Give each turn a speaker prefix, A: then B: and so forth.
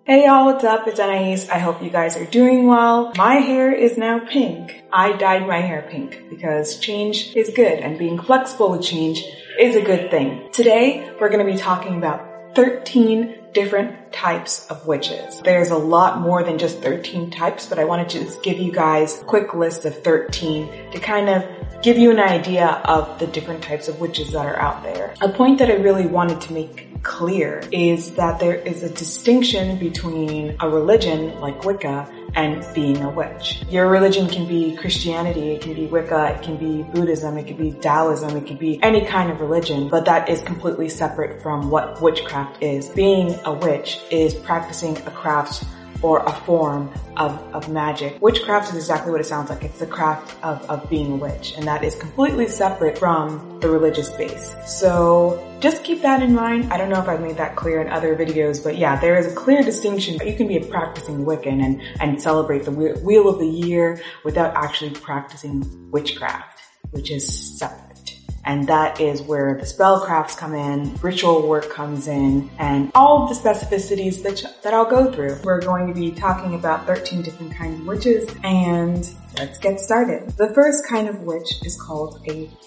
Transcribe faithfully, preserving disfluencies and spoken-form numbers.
A: Hey y'all, what's up? It's Anais. I hope you guys are doing well. My hair is now pink. I dyed my hair pink because change is good and being flexible with change is a good thing. Today, we're going to be talking about thirteen different types of witches. There's a lot more than just thirteen types, but I wanted to just give you guys a quick list of thirteen to kind of give you an idea of the different types of witches that are out there. A point that I really wanted to make clear is that there is a distinction between a religion like Wicca and being a witch. Your religion can be Christianity, it can be Wicca, it can be Buddhism, it can be Taoism, it could be any kind of religion, but that is completely separate from what witchcraft is. Being a witch is practicing a craft or a form of, of magic. Witchcraft is exactly what it sounds like. It's the craft of, of being a witch, and that is completely separate from the religious base. So just keep that in mind. I don't know if I've made that clear in other videos, but yeah, there is a clear distinction. You can be a practicing Wiccan and, and celebrate the Wheel of the Year without actually practicing witchcraft, which is separate. And that is where the spellcrafts come in, ritual work comes in, and all of the specificities that, that I'll go through. We're going to be talking about thirteen different kinds of witches, and let's get started. The first kind of witch is called a